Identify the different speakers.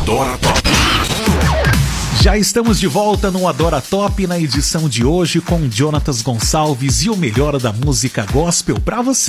Speaker 1: Adora Top.
Speaker 2: Já estamos de volta no Adora Top, na edição de hoje com Jonatas Gonçalves e o melhor da música gospel pra você.